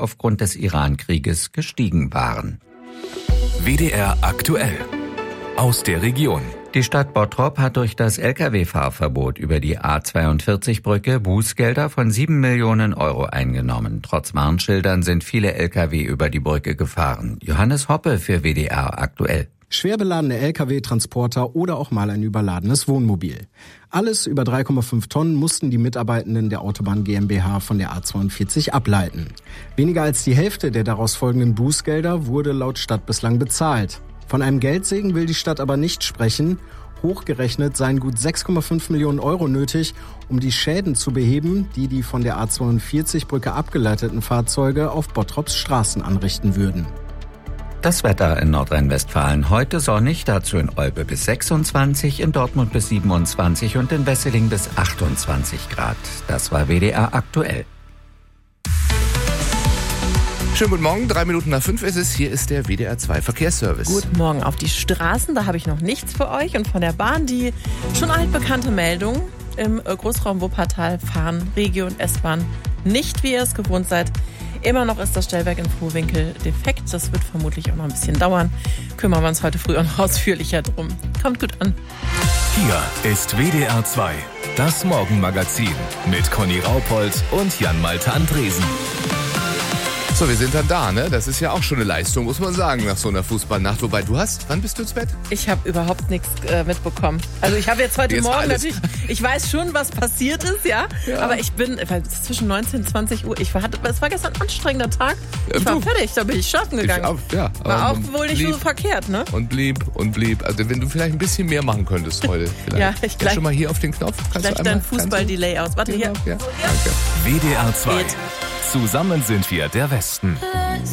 aufgrund des Iran-Krieges gestiegen waren. WDR aktuell. Aus der Region. Die Stadt Bottrop hat durch das Lkw-Fahrverbot über die A42-Brücke Bußgelder von 7 Millionen Euro eingenommen. Trotz Warnschildern sind viele Lkw über die Brücke gefahren. Johannes Hoppe für WDR aktuell. Schwer beladene Lkw-Transporter oder auch mal ein überladenes Wohnmobil. Alles über 3,5 Tonnen mussten die Mitarbeitenden der Autobahn GmbH von der A42 ableiten. Weniger als die Hälfte der daraus folgenden Bußgelder wurde laut Stadt bislang bezahlt. Von einem Geldsegen will die Stadt aber nicht sprechen. Hochgerechnet seien gut 6,5 Millionen Euro nötig, um die Schäden zu beheben, die die von der A42-Brücke abgeleiteten Fahrzeuge auf Bottrops Straßen anrichten würden. Das Wetter in Nordrhein-Westfalen heute sonnig, dazu in Olpe bis 26, in Dortmund bis 27 und in Wesseling bis 28 Grad. Das war WDR aktuell. Schönen guten Morgen, 5:03 ist es. Hier ist der WDR 2 Verkehrsservice. Guten Morgen auf die Straßen, da habe ich noch nichts für euch. Und von der Bahn die schon altbekannte Meldung. Im Großraum Wuppertal fahren Regio und S-Bahn nicht, wie ihr es gewohnt seid. Immer noch ist das Stellwerk in Vohwinkel defekt. Das wird vermutlich auch noch ein bisschen dauern. Kümmern wir uns heute früh noch ausführlicher drum. Kommt gut an. Hier ist WDR 2, das Morgenmagazin mit Conny Raupold und Jan-Malte Andresen. So, wir sind dann da, ne? Das ist ja auch schon eine Leistung, muss man sagen, nach so einer Fußballnacht. Wobei, wann bist du ins Bett? Ich habe überhaupt nichts mitbekommen. Also ich habe jetzt heute Morgen natürlich, ich weiß schon, was passiert ist, ja. Aber ich bin, weil es ist zwischen 19 und 20 Uhr, es war gestern ein anstrengender Tag. Ich war fertig, da bin ich schlafen gegangen. War auch wohl nicht so verkehrt, ne? Und blieb. Also wenn du vielleicht ein bisschen mehr machen könntest heute. Vielleicht. Ja, ich gleich. Schon mal hier auf den Knopf. Gleich dein Fußball-Delay aus. Warte, hier. Ja, danke. WDR 2. Zusammen sind wir der Westen.